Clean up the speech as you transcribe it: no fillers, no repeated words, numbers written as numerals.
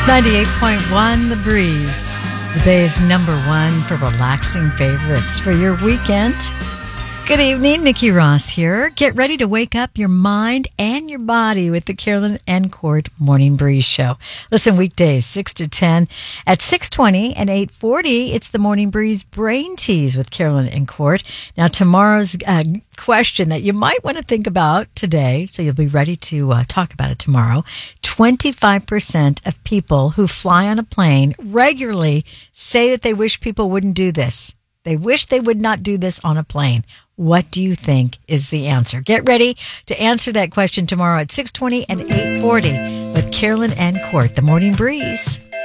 98.1 The Breeze. The Bay's number one for relaxing favorites for your weekend. Good evening, Nikki Ross here. Get ready to wake up your mind and your body with the Carolyn and Court Morning Breeze Show. Listen, weekdays 6 to 10 at 6:20 and 8:40. It's the Morning Breeze Brain Tease with Carolyn and Court. Now, tomorrow's question that you might want to think about today, so you'll be ready to talk about it tomorrow. 25% of people who fly on a plane regularly say that they wish people wouldn't do this. They wish they would not do this on a plane. What do you think is the answer? Get ready to answer that question tomorrow at 6:20 and 8:40 with Carolyn and Court, the Morning Breeze.